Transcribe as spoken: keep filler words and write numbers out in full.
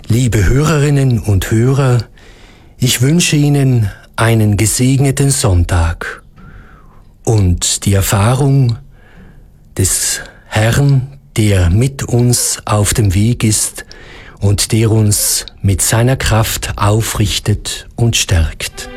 Liebe Hörerinnen und Hörer, ich wünsche Ihnen einen gesegneten Sonntag und die Erfahrung des Herrn, der mit uns auf dem Weg ist und der uns mit seiner Kraft aufrichtet und stärkt.